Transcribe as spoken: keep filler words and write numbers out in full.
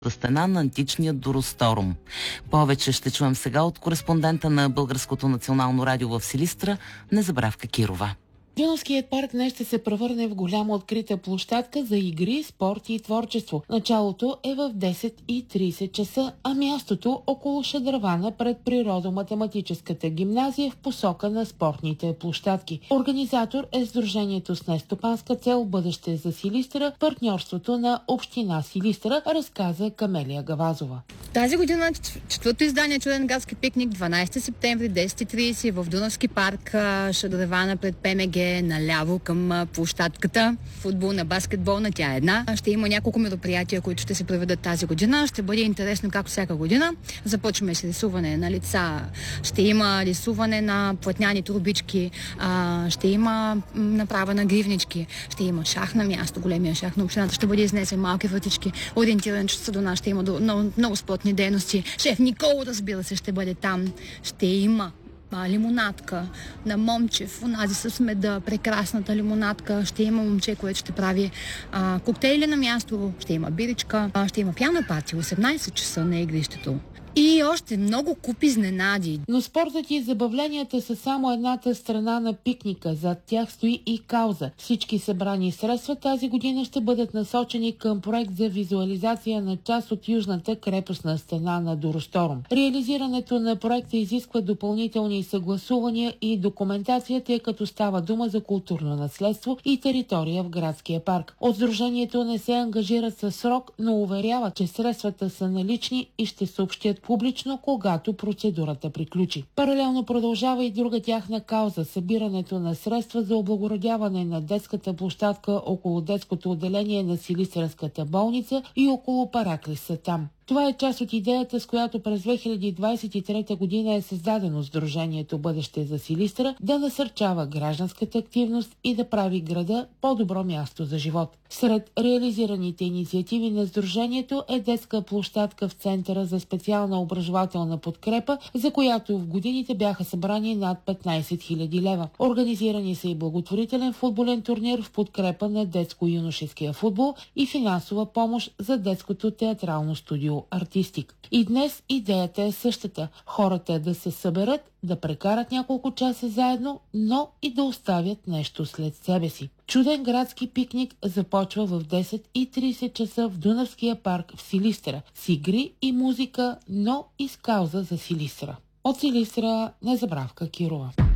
стена на античния Доросторум. Повече ще чуем сега от кореспондента на Българското национално радио в Силистра, Незабравка Кирова. Дунавският парк днес ще се превърне в голяма открита площадка за игри, спорт и творчество. Началото е в десет и трийсет часа, а мястото около шадравана пред природо-математическата гимназия в посока на спортните площадки. Организатор е Сдружението с нестопанска цел Бъдеще за Силистра, партньорството на Община Силистра, разказа Камелия Гавазова. Тази година четвърто издание Чуден градски пикник, дванайсети септември, десет и трийсет в Дунавски парк, шадравана пред ПМГ, наляво към площадката. Футболна, баскетболна, тя е една. Ще има няколко мероприятия, които ще се проведат тази година. Ще бъде интересно както всяка година. Започваме с рисуване на лица. Ще има рисуване на платняни турбички. Ще има направа на гривнички. Ще има шах на място, големия шах на общината. Ще бъде изнесен малки вратички. Ориентиран часа до нас. Ще има много, много спортни дейности. Шеф Никол, разбира се, ще бъде там. Ще има лимонадка на Момчев, онази с меда, прекрасната лимонадка. Ще има момче, което ще прави а, коктейли на място, ще има биричка, а, ще има пиано парти, осемнайсет часа на игрището. И още много куп изненади. Но спортът и забавленията са само едната страна на пикника. Зад тях стои и кауза. Всички събрани средства тази година ще бъдат насочени към проект за визуализация на част от южната крепостна стена на Доросторум. Реализирането на проекта изисква допълнителни съгласувания и документация, тъй като става дума за културно наследство и територия в градския парк. От сдружението не се ангажират със срок, но уверяват, че средствата са налични и ще съобщят публично, когато процедурата приключи. Паралелно продължава и друга тяхна кауза – събирането на средства за облагородяване на детската площадка около детското отделение на Силистренската болница и около Параклиса там. Това е част от идеята, с която през две хиляди двайсет и трета година е създадено Сдружението Бъдеще за Силистра да насърчава гражданската активност и да прави града по-добро място за живот. Сред реализираните инициативи на Сдружението е детска площадка в Центъра за специална образователна подкрепа, за която в годините бяха събрани над петнайсет хиляди лева. Организирани са и благотворителен футболен турнир в подкрепа на детско-юношеския футбол и финансова помощ за детското театрално студио Артистик. И днес идеята е същата. Хората да се съберат, да прекарат няколко часа заедно, но и да оставят нещо след себе си. Чуден градски пикник започва в десет и трийсет часа в Дунавския парк в Силистра с игри и музика, но и с кауза за Силистра. От Силистра Незабравка Кирова.